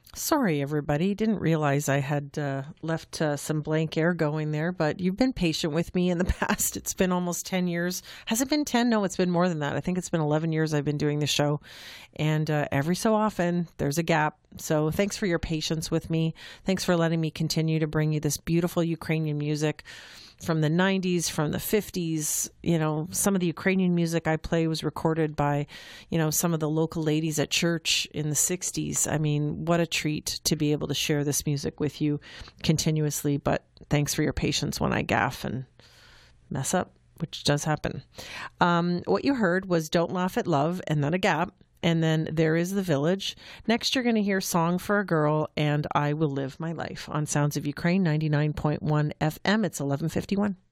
Sorry, everybody. Didn't realize I had left some blank air going there, but you've been patient with me in the past. It's been almost 10 years. Has it been 10? No, it's been more than that. I think it's been 11 years I've been doing the show. And every so often, there's a gap. So thanks for your patience with me. Thanks for letting me continue to bring you this beautiful Ukrainian music from the 90s, from the 50s. You know, some of the Ukrainian music I play was recorded by, some of the local ladies at church in the 60s. I mean, what a treat to be able to share this music with you continuously. But thanks for your patience when I gaffe and mess up, which does happen. What you heard was Don't Laugh at Love and then a gap. And then There Is the Village. Next, you're going to hear Song for a Girl and I Will Live My Life on Sounds of Ukraine 99.1 FM. It's 11:51.